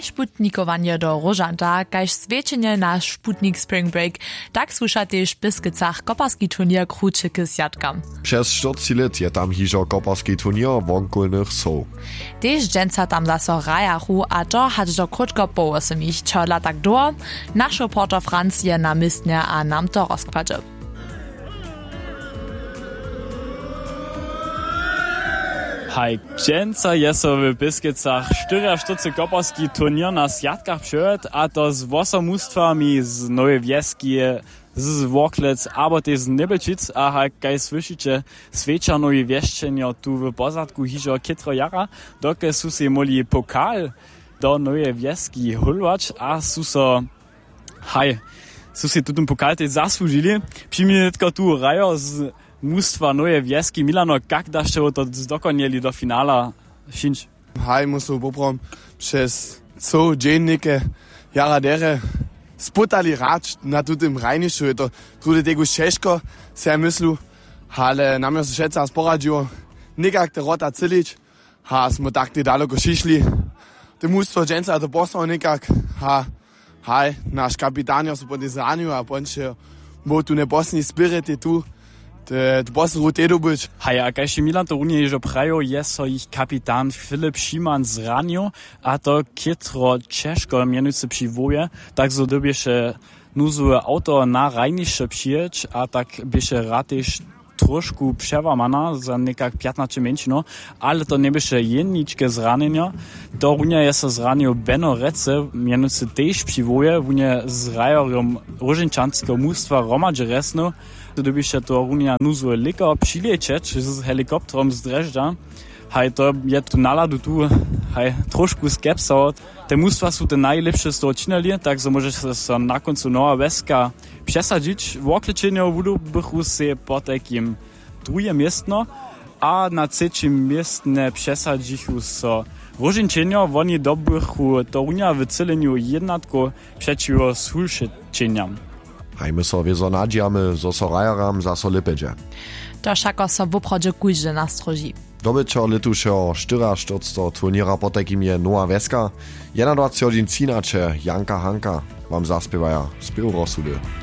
Sputnikowanie do Różanta, kaž zwiečenie na Sputnik Spring Break, tak słysza też w Byskicach koparski turnier Kruczyky z Jatkam. Przez 40 lat je tam hižo koparski turnier wonkulnych soł. Tež dženca tam zaso rajachu, a to hač do krótko po 8 čo tak do, naš reporter Franz je na mistnie a nam to rozkładzie. Hej, dženca je so w Byskicach 44 koparski turnier na Sjatkach przyjed, a to z 8 mustwami z Nowej Wieski, z Worklec, aber też z Nebelčic, a kaj słyszycie, swecza Nowej Wieszczenia tu w pozadku hižo kitro jara, doke su se moli pokal do Nowej Wieski hulwać, a su se tu ten pokal też zasłużyli. Przyjmie tylko tu rajo z mustwa Nowe Wieski Milano, jak daście to zdokonali do finala Finch? Hej, musu poprom przez co dziennike jara dere sputali racz na tutym rajniszu, to trudy tego ciężko się myślu, ale nam jest szedza sporadziło, nikak te rota cylić, smo tak nie daleko šišli, te mustwo dżęca to posło nikak, hej, nasz kapitan jest po dizaniu, a poncie mo tu ne bosni spirity tu, te boss rutedo być. Hej, a kaj się Milan to runie, że prajo jest so ich kapitan Filip Szyman zranio, a to kitro ciężko mianujcy przywoje, tak so dobiesze nuzu auto na rajnisze przyjeć, a tak biesze ratyż troszkę przewamana za nekak 15 menšino, ale to nie bieše jedničke zranenia. To runie jest so zranio Benno Rece, mianujcy też przywoje, runie z rajorem Różynčanskiego mustwa Romadže Resno, to dobieše to runia nuzu lika přilečeć z helikopterom z Drežďa. Hej, to je tu naladu tu, hej, trošku skepsa. Te mustwa sú te najlepsze z toho činali, tak so môže sa na koncu Nova Veska přesadzić. V oklečeniu bychu se po takým druhé miestno a na trzecim miestne přesadzichu so Różynčenia, oni dobychu to runia v celeniu jednatko přečivo sulšečeniam. Hajmy so wiezo nadziamy, zo so rajaram zaso lepedzie. To všako so v obchodže kúžde nastroží. Dobyčo letušo 44. turniera po takim je Nowa Wieska, 21 cinače Janka Hanka wam zaspiewaja z Rosudy.